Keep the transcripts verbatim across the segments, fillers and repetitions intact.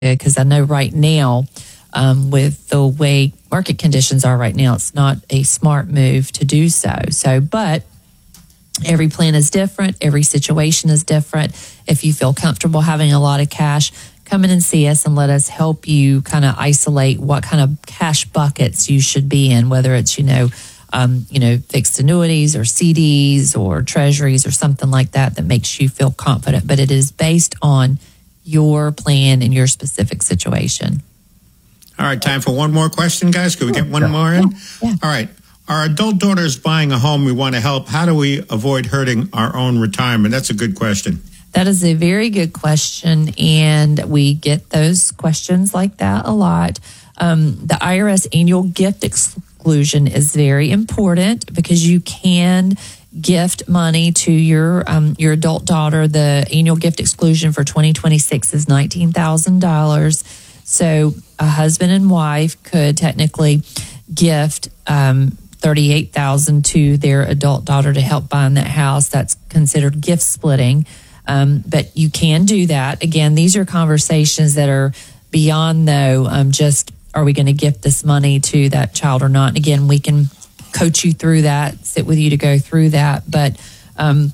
because I know right now, um, with the way market conditions are right now, it's not a smart move to do so. So, but every plan is different. Every situation is different. If you feel comfortable having a lot of cash, come in and see us and let us help you kind of isolate what kind of cash buckets you should be in, whether it's, you know, um, you know, fixed annuities or C Ds or treasuries or something like that that makes you feel confident. But it is based on your plan and your specific situation. All right, time for one more question, guys. Could we get one more in? Yeah, yeah. All right. Our adult daughter is buying a home. We want to help. How do we avoid hurting our own retirement? That's a good question. That is a very good question, and we get those questions like that a lot. Um, the I R S annual gift exclusion is very important because you can gift money to your um, your adult daughter. The annual gift exclusion for twenty twenty-six is nineteen thousand dollars. So a husband and wife could technically gift um, thirty-eight thousand dollars to their adult daughter to help buy in that house. That's considered gift splitting. Um, but you can do that. Again, these are conversations that are beyond, though, um, just are we going to gift this money to that child or not? And again, we can coach you through that, sit with you to go through that. But um,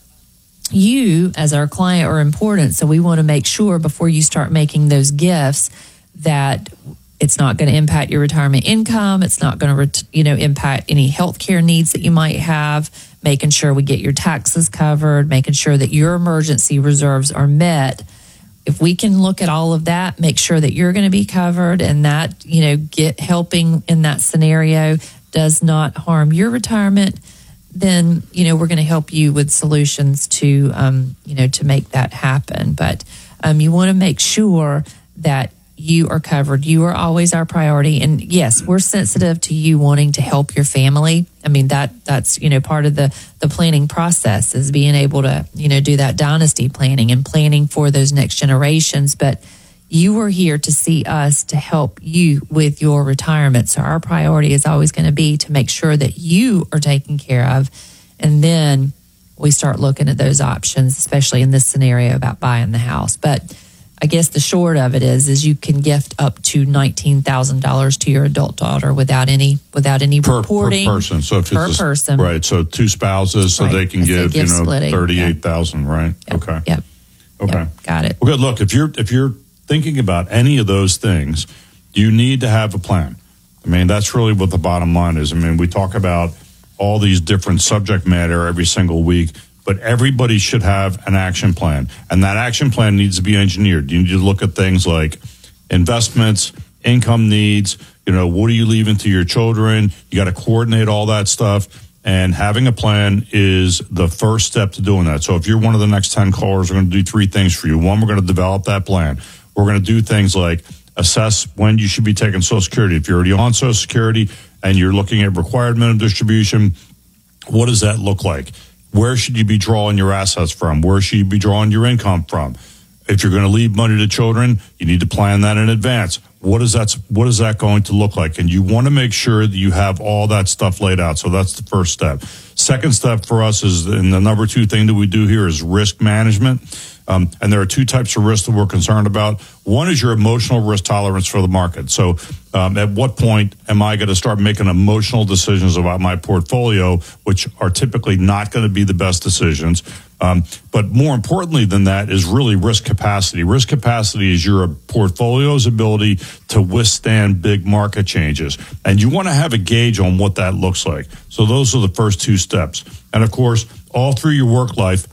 you, as our client, are important. So we want to make sure before you start making those gifts that it's not going to impact your retirement income. It's not going to, you know, impact any health care needs that you might have, making sure we get your taxes covered, making sure that your emergency reserves are met. If we can look at all of that, make sure that you're going to be covered and that, you know, get helping in that scenario does not harm your retirement, then, you know, we're going to help you with solutions to, um, you know, to make that happen. But um, you want to make sure that you are covered. You are always our priority. And yes, we're sensitive to you wanting to help your family. I mean, that that's, you know, part of the, the planning process is being able to, you know, do that dynasty planning and planning for those next generations. But you are here to see us to help you with your retirement. So our priority is always going to be to make sure that you are taken care of. And then we start looking at those options, especially in this scenario about buying the house. But I guess the short of it is, is you can gift up to nineteen thousand dollars to your adult daughter without any, without any per, reporting. Per person. So if per it's a, person. Right. So two spouses, so right. they can That's give, you know, splitting. thirty-eight thousand, yeah. Right? Yep. Okay. Yep. Okay. Yep. Got it. Well, good. Look, if you're, if you're thinking about any of those things, you need to have a plan. I mean, that's really what the bottom line is. I mean, we talk about all these different subject matter every single week, but everybody should have an action plan. And that action plan needs to be engineered. You need to look at things like investments, income needs, you know, what are you leaving to your children? You got to coordinate all that stuff. And having a plan is the first step to doing that. So if you're one of the next ten callers, we're going to do three things for you. One, we're going to develop that plan. We're going to do things like assess when you should be taking Social Security. If you're already on Social Security and you're looking at required minimum distribution, what does that look like? Where should you be drawing your assets from? Where should you be drawing your income from? If you're going to leave money to children, you need to plan that in advance. What is that, what is that going to look like? And you want to make sure that you have all that stuff laid out. So that's the first step. Second step for us is, and the number two thing that we do here is risk management. Um, and there are two types of risks that we're concerned about. One is your emotional risk tolerance for the market. So um, at what point am I going to start making emotional decisions about my portfolio, which are typically not going to be the best decisions? Um, but more importantly than that is really risk capacity. Risk capacity is your portfolio's ability to withstand big market changes. And you want to have a gauge on what that looks like. So those are the first two steps. And of course, all through your work life,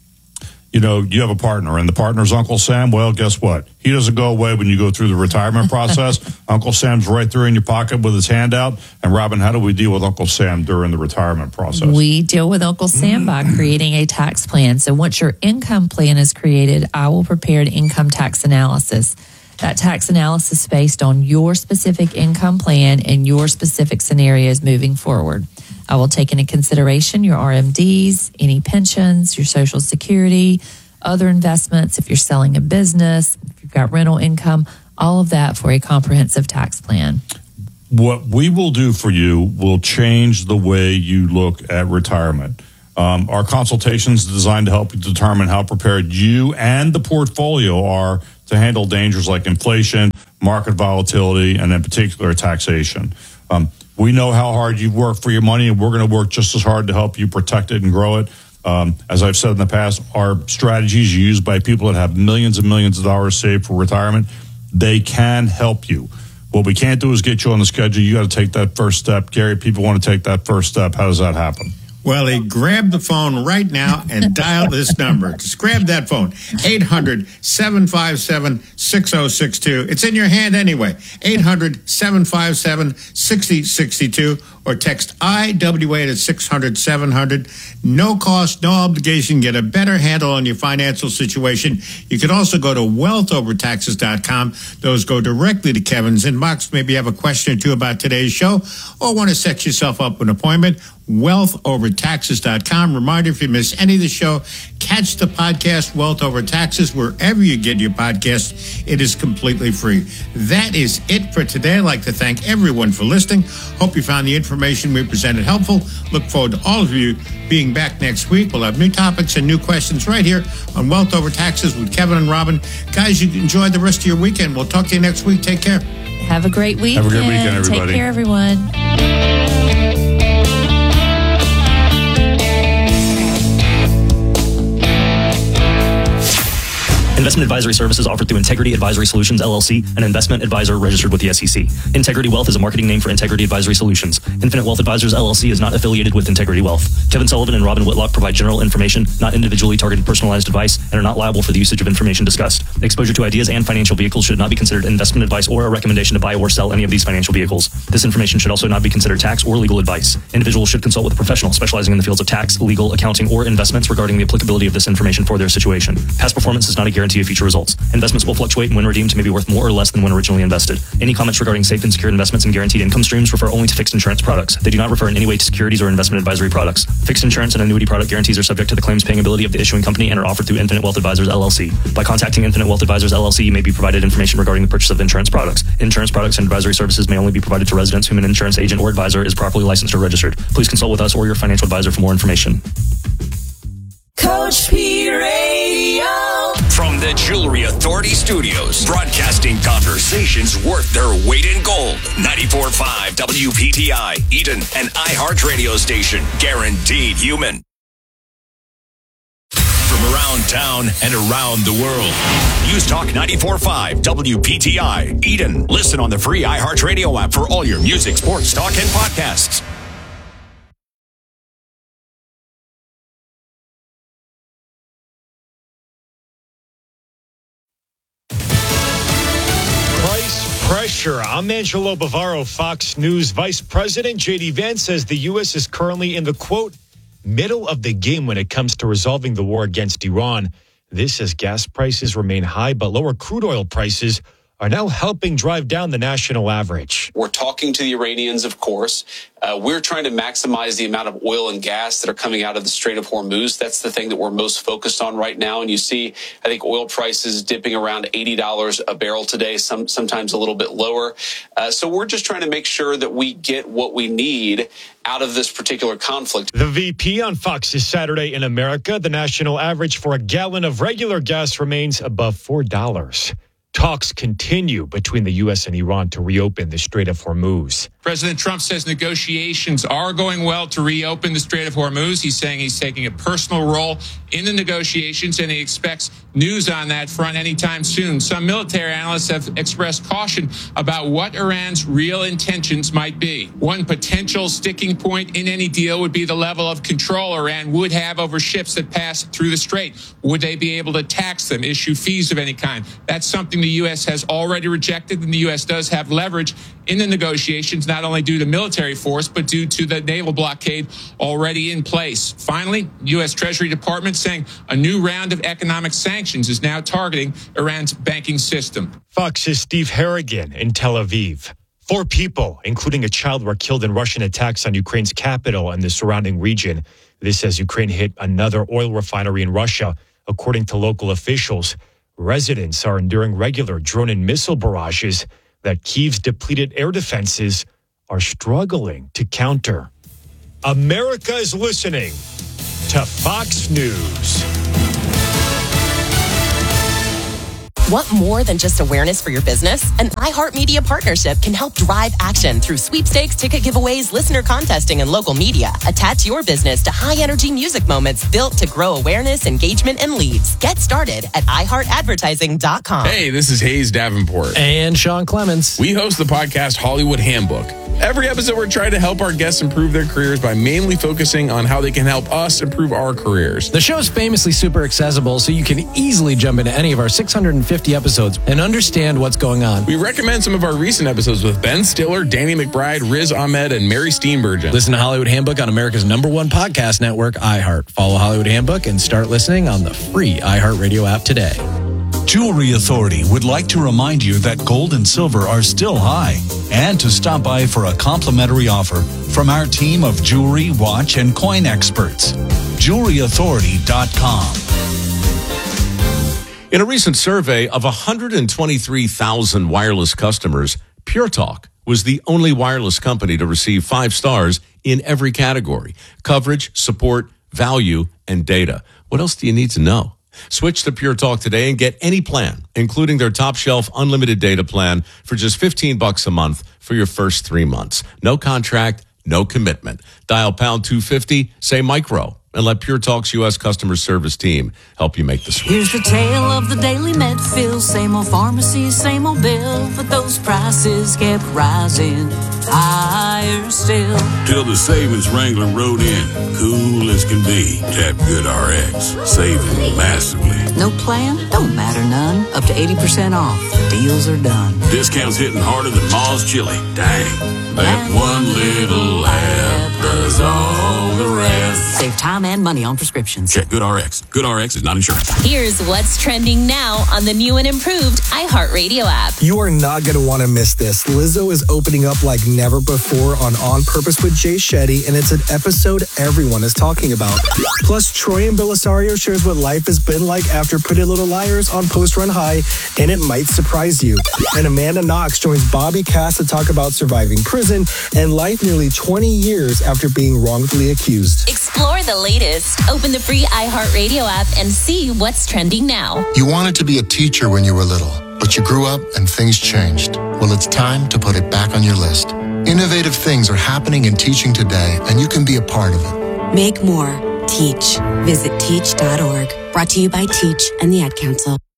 you know, you have a partner, and the partner's Uncle Sam. Well, guess what? He doesn't go away when you go through the retirement process. Uncle Sam's right there in your pocket with his hand out. And Robin, how do we deal with Uncle Sam during the retirement process? We deal with Uncle Sam by creating a tax plan. So once your income plan is created, I will prepare an income tax analysis. That tax analysis is based on your specific income plan and your specific scenarios moving forward. I will take into consideration your R M Ds, any pensions, your Social Security, other investments, if you're selling a business, if you've got rental income, all of that for a comprehensive tax plan. What we will do for you will change the way you look at retirement. Um, our consultation is designed to help you determine how prepared you and the portfolio are to to handle dangers like inflation, market volatility, and in particular taxation. Um, we know how hard you've worked for your money, and we're going to work just as hard to help you protect it and grow it. Um, as I've said in the past, our strategies are used by people that have millions and millions of dollars saved for retirement. They can help you. What we can't do is get you on the schedule. You got to take that first step. Gary, people want to take that first step. How does that happen? Well, he grabbed the phone right now and dial this number. Just grab that phone, eight hundred, seven five seven, six oh six two. It's in your hand anyway, eight hundred, seven five seven, six oh six two, or text I W A to six hundred, seven hundred. No cost, no obligation. Get a better handle on your financial situation. You can also go to wealth over taxes dot com. Those go directly to Kevin's inbox. Maybe you have a question or two about today's show or want to set yourself up an appointment. wealth over taxes dot com. Reminder, if you miss any of the show, catch the podcast Wealth Over Taxes wherever you get your podcast. It is completely free. That is it for today. I'd like to thank everyone for listening. Hope you found the information we presented helpful. Look forward to all of you being back next week. We'll have new topics and new questions right here on Wealth Over Taxes with Kevin and Robin. Guys, you enjoy the rest of your weekend. We'll talk to you next week. Take care. Have a great weekend. Have a great weekend, everybody. Take care, everyone. Investment advisory services offered through Integrity Advisory Solutions, L L C, an investment advisor registered with the S E C. Integrity Wealth is a marketing name for Integrity Advisory Solutions. Infinite Wealth Advisors, L L C is not affiliated with Integrity Wealth. Kevin Sullivan and Robin Whitlock provide general information, not individually targeted personalized advice, and are not liable for the usage of information discussed. Exposure to ideas and financial vehicles should not be considered investment advice or a recommendation to buy or sell any of these financial vehicles. This information should also not be considered tax or legal advice. Individuals should consult with a professional specializing in the fields of tax, legal, accounting, or investments regarding the applicability of this information for their situation. Past performance is not a guarantee of future results. Investments will fluctuate, and when redeemed may be worth more or less than when originally invested. Any comments regarding safe and secure investments and guaranteed income streams refer only to fixed insurance products. They do not refer in any way to securities or investment advisory products. Fixed insurance and annuity product guarantees are subject to the claims paying ability of the issuing company and are offered through Infinite Wealth Advisors, L L C. By contacting Infinite Wealth Advisors, L L C, you may be provided information regarding the purchase of insurance products. Insurance products and advisory services may only be provided to residents whom an insurance agent or advisor is properly licensed or registered. Please consult with us or your financial advisor for more information. Coach P Radio. From the Jewelry Authority Studios, broadcasting conversations worth their weight in gold. ninety-four point five W P T I, Eden, an iHeart radio station, guaranteed human. From around town and around the world, News Talk ninety-four point five W P T I, Eden. Listen on the free iHeart radio app for all your music, sports, talk, and podcasts. Pressure. I'm Angelo Bavaro, Fox News Vice President J D Vance says the U S is currently in the, quote, middle of the game when it comes to resolving the war against Iran. This as gas prices remain high, but lower crude oil prices are now helping drive down the national average. We're talking to the Iranians, of course. Uh, we're trying to maximize the amount of oil and gas that are coming out of the Strait of Hormuz. That's the thing that we're most focused on right now. And you see, I think oil prices dipping around eighty dollars a barrel today, some sometimes a little bit lower. Uh, so we're just trying to make sure that we get what we need out of this particular conflict. The V P on Fox's Saturday in America, the national average for a gallon of regular gas remains above four dollars. Talks continue between the U S and Iran to reopen the Strait of Hormuz. President Trump says negotiations are going well to reopen the Strait of Hormuz. He's saying he's taking a personal role in the negotiations, and he expects news on that front anytime soon. Some military analysts have expressed caution about what Iran's real intentions might be. One potential sticking point in any deal would be the level of control Iran would have over ships that pass through the strait. Would they be able to tax them, issue fees of any kind? That's something the U S has already rejected, and the U S does have leverage in the negotiations, not only due to military force, but due to the naval blockade already in place. Finally, U S Treasury Department saying a new round of economic sanctions is now targeting Iran's banking system. Fox's Steve Harrigan in Tel Aviv. Four people, including a child, were killed in Russian attacks on Ukraine's capital and the surrounding region. This as Ukraine hit another oil refinery in Russia, according to local officials. Residents are enduring regular drone and missile barrages that Kyiv's depleted air defenses are struggling to counter. America is listening to Fox News. Want more than just awareness for your business? An iHeartMedia partnership can help drive action through sweepstakes, ticket giveaways, listener contesting, and local media. Attach your business to high-energy music moments built to grow awareness, engagement, and leads. Get started at i heart advertising dot com. Hey, this is Hayes Davenport. And Sean Clements. We host the podcast Hollywood Handbook. Every episode, we're trying to help our guests improve their careers by mainly focusing on how they can help us improve our careers. The show is famously super accessible, so you can easily jump into any of our six hundred fifty episodes and understand what's going on. We recommend some of our recent episodes with Ben Stiller, Danny McBride, Riz Ahmed, and Mary Steenburgen. Listen to Hollywood Handbook on America's number one podcast network, iHeart. Follow Hollywood Handbook and start listening on the free iHeartRadio app today. Jewelry Authority would like to remind you that gold and silver are still high and to stop by for a complimentary offer from our team of jewelry, watch, and coin experts. jewelry authority dot com. In a recent survey of one hundred twenty-three thousand wireless customers, Pure Talk was the only wireless company to receive five stars in every category: coverage, support, value, and data. What else do you need to know? Switch to Pure Talk today and get any plan, including their top shelf unlimited data plan for just fifteen bucks a month for your first three months. No contract, no commitment. Dial pound two fifty, say micro, and let Pure Talk's U S customer service team help you make the switch. Here's the tale of the daily med fill. Same old pharmacy, same old bill, but those prices kept rising higher still. Till the savings wrangler rode in, cool as can be. Tap GoodRx, saving massively. No plan? Don't matter none. Up to eighty percent off. Deals are done. Discounts hitting harder than Ma's chili. Dang, that one little app does all the rest. Save time and money on prescriptions. Check GoodRx. GoodRx is not insurance. Here's what's trending now on the new and improved iHeartRadio app. You are not going to want to miss this. Lizzo is opening up like never before on On Purpose with Jay Shetty, and it's an episode everyone is talking about. Plus, Troy and Belisario shares what life has been like after Pretty Little Liars on Post Run High, and it might surprise you. And Amanda Knox joins Bobby Cass to talk about surviving prison and life nearly twenty years after being wrongfully accused. Explore the latest. Open the free iHeartRadio app and see what's trending now. You wanted to be a teacher when you were little, but you grew up and things changed. Well, it's time to put it back on your list. Innovative things are happening in teaching today, and you can be a part of it. Make more. Teach. Visit teach dot org. Brought to you by Teach and the Ad Council.